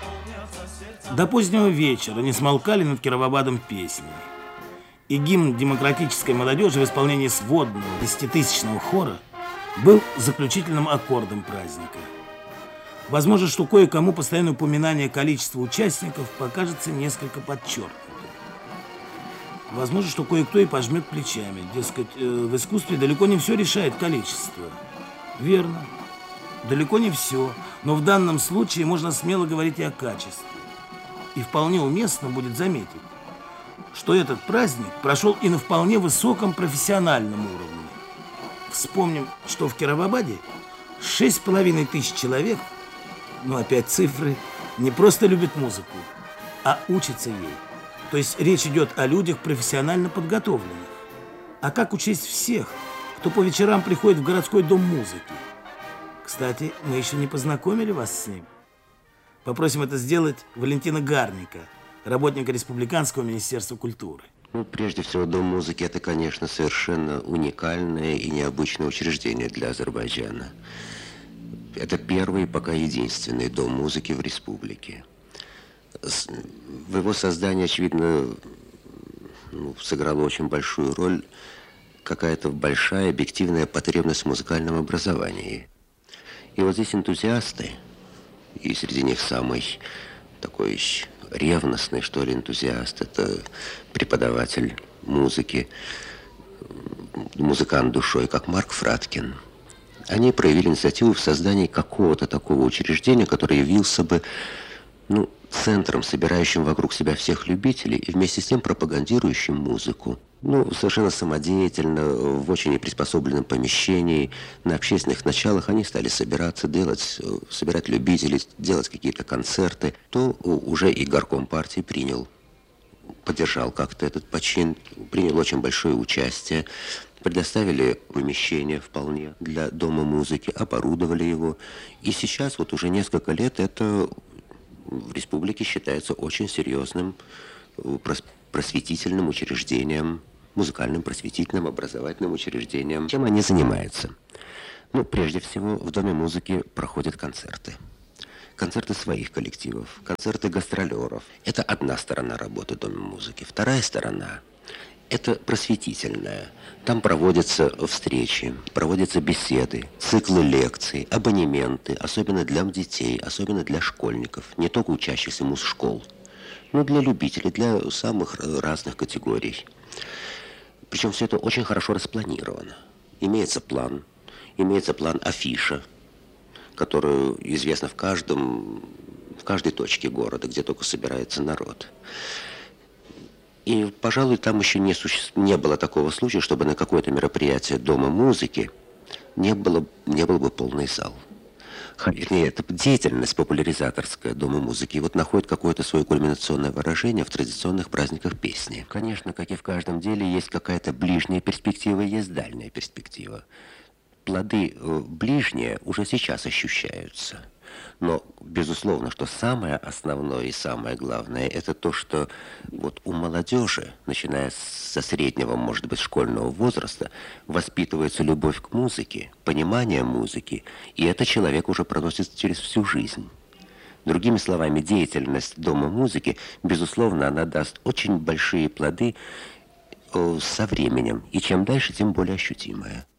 До позднего вечера не смолкали над Кировобадом песни. И гимн демократической молодежи в исполнении сводного 10-тысячного хора был заключительным аккордом праздника. Возможно, что кое-кому постоянное упоминание количества участников покажется несколько подчеркнутым. Возможно, что кое-кто и пожмет плечами. Дескать, в искусстве далеко не все решает количество. Верно, далеко не все, но в данном случае можно смело говорить и о качестве. И вполне уместно будет заметить, что этот праздник прошел и на вполне высоком профессиональном уровне. Вспомним, что в Кировобаде 6500 человек, но опять цифры, не просто любят музыку, а учатся ей. То есть речь идет о людях профессионально подготовленных. А как учесть всех, кто по вечерам приходит в городской дом музыки? Кстати, мы еще не познакомили вас с ним. Попросим это сделать Валентина Гарника, работника Республиканского министерства культуры. Ну, прежде всего, Дом музыки – это, конечно, совершенно уникальное и необычное учреждение для Азербайджана. Это первый, пока единственный дом музыки в республике. В его создании, очевидно, сыграла очень большую роль какая-то большая объективная потребность в музыкальном образовании. И вот здесь энтузиасты, и среди них самый такой ревностный, что ли, энтузиаст, это преподаватель музыки, музыкант душой, как Марк Фраткин. Они проявили инициативу в создании какого-то такого учреждения, которое явился бы, центром, собирающим вокруг себя всех любителей и вместе с тем пропагандирующим музыку. Совершенно самодеятельно, в очень приспособленном помещении, на общественных началах они стали собираться, собирать любителей, делать какие-то концерты. То уже и горком партии поддержал как-то этот почин, принял очень большое участие. Предоставили помещение вполне для Дома музыки, оборудовали его. И сейчас вот уже несколько лет это в республике считается очень серьезным просветительным учреждением, музыкальным просветительным образовательным учреждением. Чем они занимаются? Прежде всего, в Доме музыки проходят концерты. Концерты своих коллективов, концерты гастролеров. Это одна сторона работы Дома музыки. Вторая сторона – это просветительная. Там проводятся встречи, проводятся беседы, циклы лекций, абонементы, особенно для детей, особенно для школьников, не только учащихся музшкол, но для любителей, для самых разных категорий. Причем все это очень хорошо распланировано. Имеется план афиша, которую известна в каждой точке города, где только собирается народ. И, пожалуй, там еще не было такого случая, чтобы на какое-то мероприятие Дома музыки не был бы полный зал. Вернее, это деятельность популяризаторская Дома музыки. И вот находит какое-то свое кульминационное выражение в традиционных праздниках песни. Конечно, как и в каждом деле, есть какая-то ближняя перспектива, есть дальняя перспектива. Плоды ближние уже сейчас ощущаются. Но, безусловно, что самое основное и самое главное, это то, что вот у молодежи, начиная со среднего, может быть, школьного возраста, воспитывается любовь к музыке, понимание музыки, и это человек уже проносится через всю жизнь. Другими словами, деятельность Дома музыки, безусловно, она даст очень большие плоды со временем, и чем дальше, тем более ощутимая.